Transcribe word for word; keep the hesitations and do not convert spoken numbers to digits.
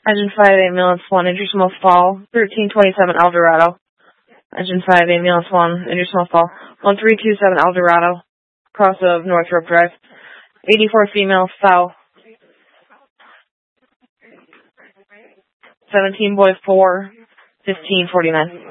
Engine five, ambulance one, injury small fall, thirteen twenty-seven Eldorado. Engine five, ambulance one, injury small fall, one three two seven Eldorado, cross of Northrop Drive. eighty-four female, foul. seventeen boy four, fifteen forty-nine.